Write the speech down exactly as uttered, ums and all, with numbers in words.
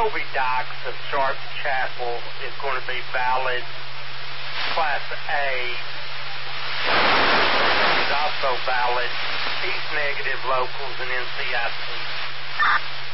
Moby Docks of Sharp Chapel is going to be valid. Class A is also valid. He's negative locals and N C I C.